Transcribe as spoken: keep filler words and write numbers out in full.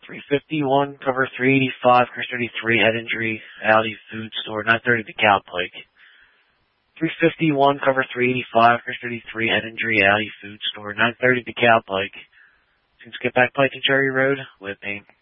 three fifty-one, cover three eighty-five, Chris thirty-three, head injury, Aldi Food Store, nine thirty DeKalb Pike. three fifty-one, cover three eighty-five, Chris thirty-three, head injury, Aldi Food Store, nine thirty DeKalb Pike. Since get back Pike and Cherry Road with pain.